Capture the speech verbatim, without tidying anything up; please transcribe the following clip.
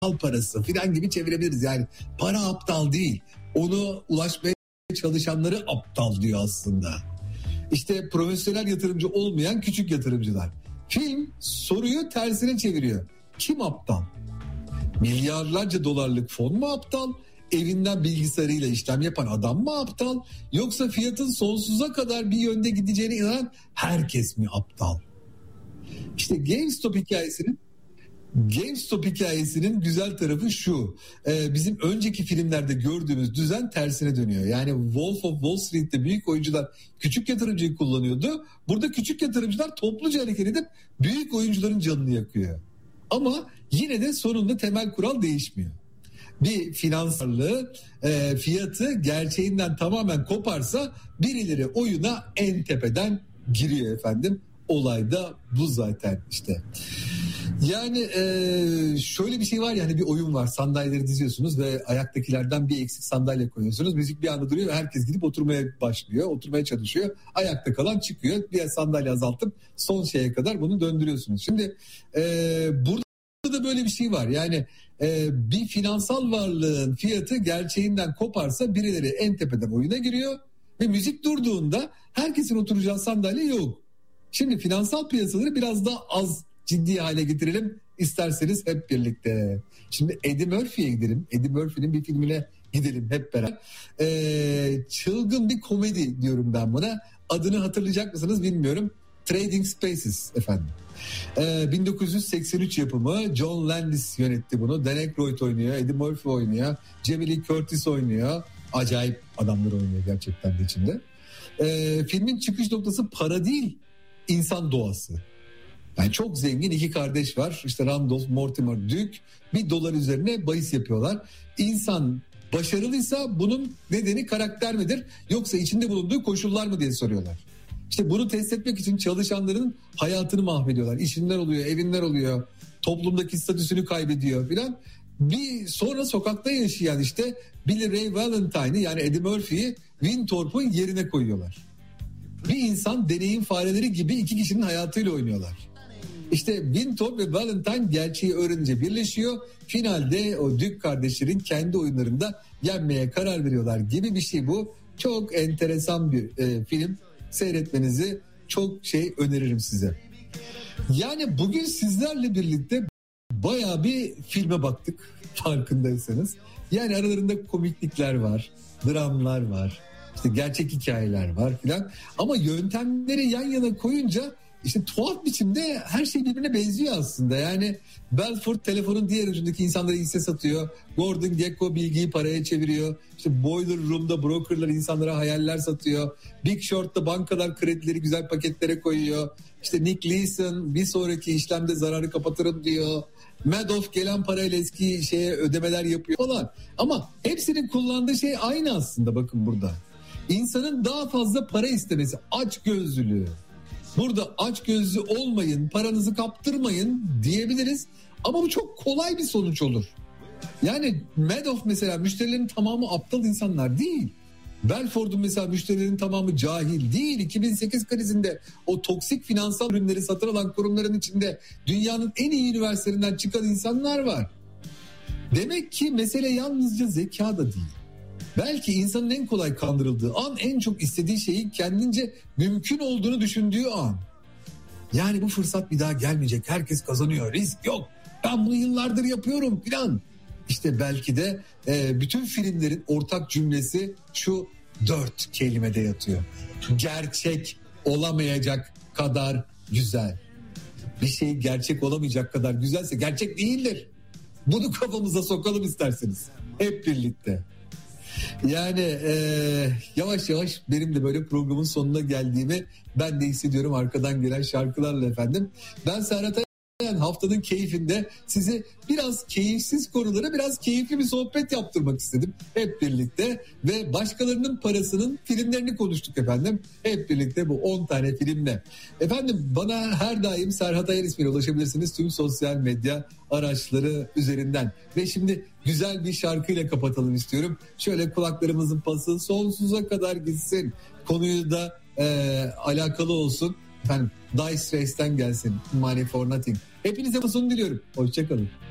parası filan gibi çevirebiliriz. Yani para aptal değil. Onu ulaşmaya çalışanları aptal diyor aslında. İşte profesyonel yatırımcı olmayan küçük yatırımcılar. Film soruyu tersine çeviriyor. Kim aptal? Milyarlarca dolarlık fon mu aptal? Evinden bilgisayarıyla işlem yapan adam mı aptal? Yoksa fiyatın sonsuza kadar bir yönde gideceğine inanan herkes mi aptal? İşte GameStop hikayesinin GameStop hikayesinin güzel tarafı şu. Ee, bizim önceki filmlerde gördüğümüz düzen tersine dönüyor. Yani Wolf of Wall Street'te büyük oyuncular küçük yatırımcıyı kullanıyordu. Burada küçük yatırımcılar topluca hareket edip büyük oyuncuların canını yakıyor. Ama yine de sonunda temel kural değişmiyor. Bir finansarlığı e, fiyatı gerçeğinden tamamen koparsa birileri oyuna en tepeden giriyor efendim. Olay da bu zaten işte. Yani e, şöyle bir şey var ya, hani bir oyun var, sandalyeleri diziyorsunuz ve ayaktakilerden bir eksik sandalye koyuyorsunuz. Müzik bir anda duruyor ve herkes gidip oturmaya başlıyor, oturmaya çalışıyor. Ayakta kalan çıkıyor, bir sandalye azaltıp son şeye kadar bunu döndürüyorsunuz. Şimdi e, burada da böyle bir şey var yani e, bir finansal varlığın fiyatı gerçeğinden koparsa birileri en tepeden oyuna giriyor ve müzik durduğunda herkesin oturacağı sandalye yok. Şimdi finansal piyasaları biraz daha az ciddi hale getirelim isterseniz hep birlikte. Şimdi Eddie Murphy'ye gidelim. Eddie Murphy'nin bir filmine gidelim hep beraber. Ee, çılgın bir komedi diyorum ben buna. Adını hatırlayacak mısınız bilmiyorum. Trading Spaces efendim. Ee, bin dokuz yüz seksen üç yapımı, John Landis yönetti bunu. Dan Aykroyd oynuyor, Eddie Murphy oynuyor, Jamie Lee Curtis oynuyor. Acayip adamlar oynuyor gerçekten de içinde. Ee, filmin çıkış noktası para değil, insan doğası. Yani çok zengin iki kardeş var. İşte Randolph, Mortimer, Duke bir dolar üzerine bahis yapıyorlar. İnsan başarılıysa bunun nedeni karakter midir yoksa içinde bulunduğu koşullar mı diye soruyorlar. İşte bunu test etmek için çalışanların hayatını mahvediyorlar. İşinden oluyor, evinden oluyor, toplumdaki statüsünü kaybediyor filan. Bir sonra sokakta yaşayan işte Billy Ray Valentine'ı yani Eddie Murphy'yi Winthorpe'un yerine koyuyorlar. Bir insan deneyim fareleri gibi iki kişinin hayatıyla oynuyorlar. İşte Winthorpe ve Valentine gerçeği öğrenince birleşiyor. Finalde o Duke kardeşlerin kendi oyunlarında yenmeye karar veriyorlar gibi bir şey bu. Çok enteresan bir e, film. Seyretmenizi çok şey öneririm size. Yani bugün sizlerle birlikte bayağı bir filme baktık farkındaysanız. Yani aralarında komiklikler var, dramlar var, işte gerçek hikayeler var filan. Ama yöntemleri yan yana koyunca İşte tuhaf biçimde her şey birbirine benziyor aslında. Yani Belfort telefonun diğer ucundaki insanlara hisse satıyor. Gordon Gekko bilgiyi paraya çeviriyor. İşte Boiler Room'da brokerlar insanlara hayaller satıyor. Big Short'ta bankalar kredileri güzel paketlere koyuyor. İşte Nick Leeson bir sonraki işlemde zararı kapatırım diyor. Madoff gelen parayla eski şeye ödemeler yapıyor falan. Ama hepsinin kullandığı şey aynı aslında bakın burada. İnsanın daha fazla para istemesi, açgözlülüğü. Burada açgözlü olmayın, paranızı kaptırmayın diyebiliriz. Ama bu çok kolay bir sonuç olur. Yani Madoff mesela müşterilerin tamamı aptal insanlar değil. Belford'un mesela müşterilerin tamamı cahil değil. iki bin sekiz krizinde o toksik finansal ürünleri satın alan kurumların içinde dünyanın en iyi üniversitelerinden çıkan insanlar var. Demek ki mesele yalnızca zeka da değil. Belki insanın en kolay kandırıldığı an en çok istediği şeyin kendince mümkün olduğunu düşündüğü an. Yani bu fırsat bir daha gelmeyecek. Herkes kazanıyor. Risk yok. Ben bunu yıllardır yapıyorum filan. İşte belki de e, bütün filmlerin ortak cümlesi şu dört kelimede yatıyor. Gerçek olamayacak kadar güzel. Bir şey gerçek olamayacak kadar güzelse gerçek değildir. Bunu kafamıza sokalım isterseniz. Hep birlikte. Yani e, yavaş yavaş benim de böyle programın sonuna geldiğimi ben de hissediyorum arkadan gelen şarkılarla efendim. Ben Serhat Ayan, haftanın keyfinde sizi biraz keyifsiz konulara biraz keyifli bir sohbet yaptırmak istedim. Hep birlikte ve başkalarının parasının filmlerini konuştuk efendim. Hep birlikte bu on tane filmle. Efendim bana her daim Serhat Ayan ismiyle ulaşabilirsiniz tüm sosyal medya araçları üzerinden. Ve şimdi güzel bir şarkıyla kapatalım istiyorum. Şöyle kulaklarımızın pası sonsuza kadar gitsin. Konuyu da e, alakalı olsun. Efendim Dire Straits'ten gelsin. Money for Nothing. Hepinize mutlu diliyorum. Hoşçakalın.